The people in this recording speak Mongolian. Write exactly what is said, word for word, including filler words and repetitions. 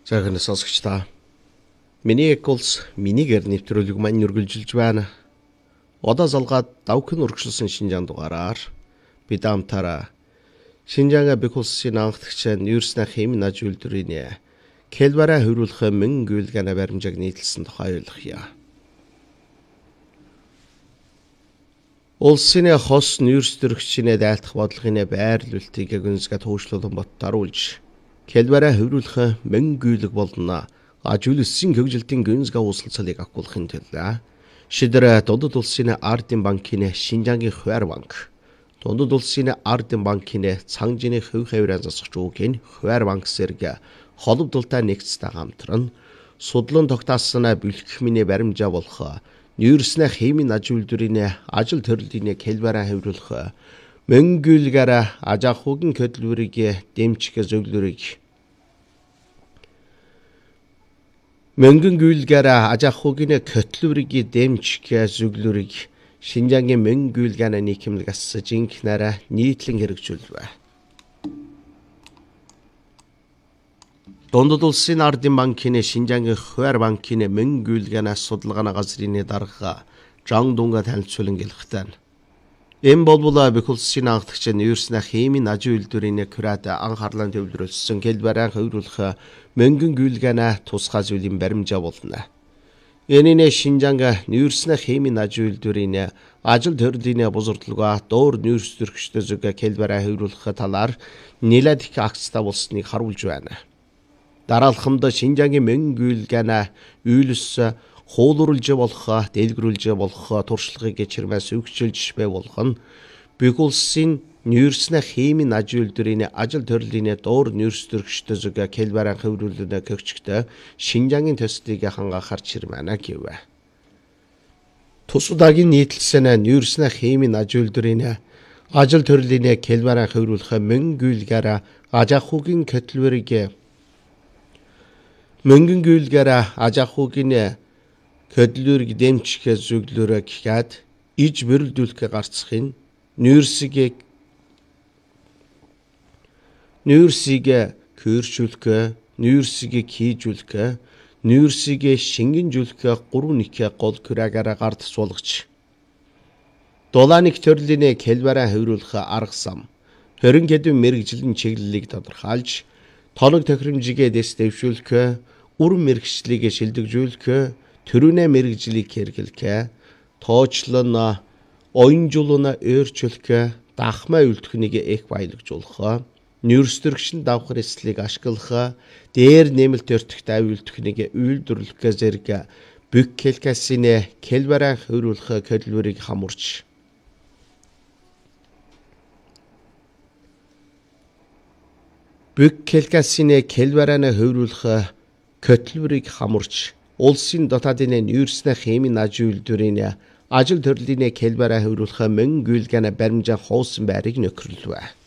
Сайхан сонсогч та. Миний эколс минигээр нэвтрүүлэг маань үргэлжилж байна. Одоо залгаад давхин үргэлжилсэн Шинжаан дугаараар бид амтараа Шинжаан бэхулсын анхдагчаа нүүрснэ хэмнэн аж үйлдвэрийн Кэлбара хөрвүүлэх мэн гүйлгэнэ баримжааг нийтлсэн тухай ойлгохъя. Улсын хос нүүрстөрөгчийн дайлтах бодлогын байрлуулалтыг гүнзгий туушруулан боттаруулж Кэлбара хөрвүүлэх мэн гүйлэг болно. Ажуулсан хөгжилтийн гүнзгий ууслалцалыг агуулахын төлөө шидэр дундад улсын ардын банкын Шинжаангийн хуваар банк, дундад улсын ардын банкын цангжины хөв хаврын засагч уугийн хуваар банк зэрэг холбогдолтой нэгцтэй хамтран судлан тогтоосон бэлтгэх миний баримжаа болох нүүрснэ хэмнэн аж үйлдвэрийн ажил төрлийн Кэлбара хөрвүүлэх мэн гүйлгээр аж ахуйн хөдөлмөрийг дэмжих зөвлөрийг Мэнгэн гүйлгээр аж ахуйн хөтөлбөрийг дэмжих зөвлөрийг Шинжаангийн мэн гүйлгээний нийгэмлэгээс жинхнээр нийтлэн хэрэгжүүлв. Дундад улсын ардын банкын Шинжаангийн хуваар банкын мэн гүйлгээний судалгааны газрын дарга Жан Дунга танилцуулан гэлэхтэй. Энэ болбол бэхулсын анхдагч нүүрснэ хэмнэн аж үйлдвэрийн курат анхаарлаа төвлөрүүлсэн Кэлбара хөрвүүлэх мэнгэн гүйлгээнэ тусгай зүйлийн баримжаа болно. Энэний Шинжаан нүүрснэ хэмнэн аж үйлдвэрийн ажил төрлийн бузардлага доор нүүрстөрөгчтэй зүг Кэлбара хөрвүүлэх талаар нэлээд их акцтай болсныг харуулж байна. Дараалхамд Шинжаангийн мэн гүйлгээнэ үйлс хуулруулж болох, дэлгэрүүлж болох туршлагыг чирмээс өгчилж бай болгон бэхулсын нүүрснэ хэмнэн аж үйлдвэрийн ажил төрлийн доор нүүрстөрөгчтэй зүг Кэлбара хөрвүүлэх көгчгтө Шинжаангийн төслийг хангаахаар чирмэнэ гэв. Тус удаагийн нийтлсэн нүүрснэ хэмнэн аж үйлдвэрийн ажил төрлийн Кэлбара хөрвүүлэх мэн гүйлгээр аж ахуйн хөтөлбөрийг мэнгэн гүйлгээр аж ахуйн хөдөлмөрийг дэмжих зөвлөрөө гэхэд иж бэрэлдүүлэх гарцхын нүүрсийг нүүрсийг хөөрчүүлэх, нүүрсийг хийжүүлэх, нүүрсийг шингэнжүүлэх гурван нэг гол хүрээгээр гард суулгаж дулааныг төрлийн Кэлбара хөрвүүлэх арга сам хорин хэдэн мэрэгжлийн чиглэлийг тодорхойлж тоног тохиромжийг дэс дэвшүүлэх, үр мэрэгчлийг шилдэгжүүлэх, төрүнэ мэрэгжлийг хэрэглэх, тоочлон оюнжуулна өөрчлөх, дахмаа үлдэхнийг их баялагжуулах, нүүрстөрөгчн давхар эслийг ашиглах, дээр нэмэлт өртөгтэй үйлдэхнийг үйлдвэрлэх зэрэг бэхулсын Кэлбара хөрвүүлэх хөдөлмөрийг хамарч бэхулсын Кэлбараны хөрвүүлэх хөтөлбөрийг хамарч улсын дотоодын нүүрснэ хэмнэн аж үйлдвэрийн ажил төрлийн Кэлбара хөрвүүлэх мэн гүйлгээнэ баримжаа хуусан байрыг нөхөрлөв.